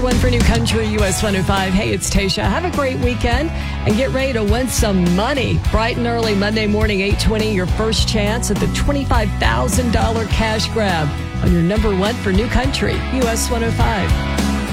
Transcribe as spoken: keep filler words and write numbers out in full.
one for New Country, U S one oh five. Hey, it's Tasha. Have a great weekend and get ready to win some money. Bright and early Monday morning, eight twenty, your first chance at the twenty-five thousand dollars cash grab on your number one for New Country, U S one oh five.